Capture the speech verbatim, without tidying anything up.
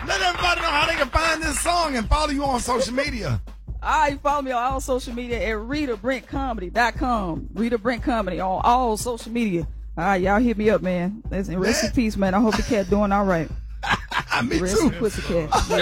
Let everybody know how they can find this song and follow you on social media. All right, follow me on all social media at Rita Brent Comedy dot com. Rita Brent Comedy on all social media. All right, y'all hit me up, man. Listen, rest in peace, man. I hope the cat doing all right. Me rest too. Pussycat. Yeah.